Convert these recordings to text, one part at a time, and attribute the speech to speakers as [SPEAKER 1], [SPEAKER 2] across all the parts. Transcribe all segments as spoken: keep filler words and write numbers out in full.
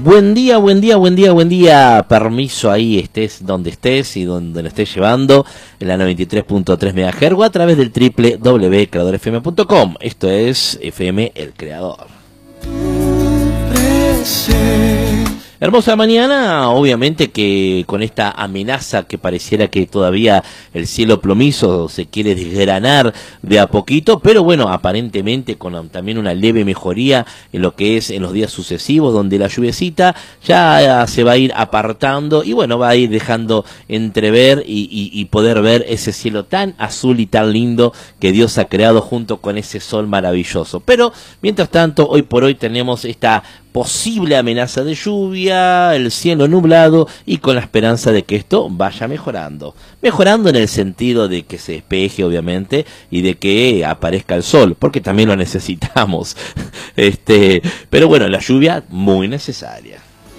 [SPEAKER 1] Buen día, buen día, buen día, buen día. Permiso ahí estés donde estés y donde lo estés llevando, en la noventa y tres punto tres megahertz o a través del doble u doble u doble u punto creador f m punto com. Esto es F M El Creador. Hermosa mañana, obviamente que con esta amenaza que pareciera que todavía el cielo plomizo se quiere desgranar de a poquito, pero bueno, aparentemente con también una leve mejoría en lo que es en los días sucesivos, donde la lluviecita ya se va a ir apartando y bueno, va a ir dejando entrever y, y, y poder ver ese cielo tan azul y tan lindo que Dios ha creado junto con ese sol maravilloso. Pero mientras tanto, hoy por hoy tenemos esta posible amenaza de lluvia, el cielo nublado y con la esperanza de que esto vaya mejorando. Mejorando en el sentido de que se despeje, obviamente, y de que aparezca el sol, porque también lo necesitamos. este, pero bueno, la lluvia muy necesaria.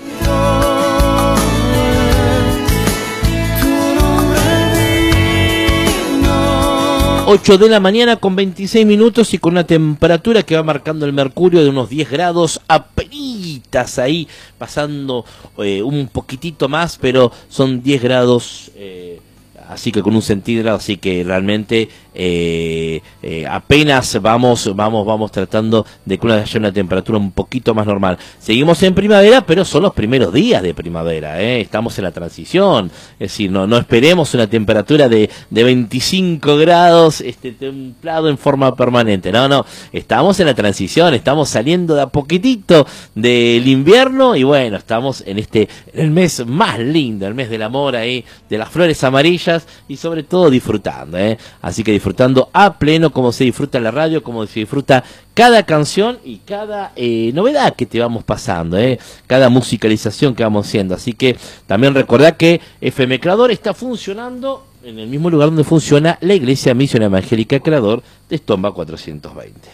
[SPEAKER 1] ocho de la mañana con veintiséis minutos y con una temperatura que va marcando el mercurio de unos diez grados, apenitas ahí, pasando eh, un poquitito más, pero son diez grados, eh, así que con un centígrado, así que realmente eh, eh, apenas vamos, vamos, vamos tratando de que haya una temperatura un poquito más normal. Seguimos en primavera, pero son los primeros días de primavera, ¿eh? Estamos en la transición, es decir, no, no esperemos una temperatura de, de veinticinco grados este, templado en forma permanente, no, no, estamos en la transición, estamos saliendo de a poquitito del invierno y bueno, estamos en este, en el mes más lindo, el mes del amor ahí, de las flores amarillas y sobre todo disfrutando, ¿eh? Así que disfrutando a pleno como se disfruta en la radio, como se disfruta cada canción y cada eh, novedad que te vamos pasando, ¿eh? Cada musicalización que vamos haciendo. Así que también recordá que F M Creador está funcionando en el mismo lugar donde funciona la Iglesia Misión Evangélica Creador de Estomba cuatrocientos veinte.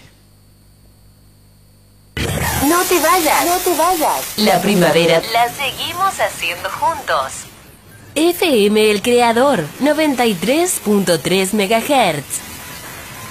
[SPEAKER 2] No te vayas, no te vayas. La primavera la seguimos haciendo juntos. F M El Creador, noventa y tres punto tres megahertz.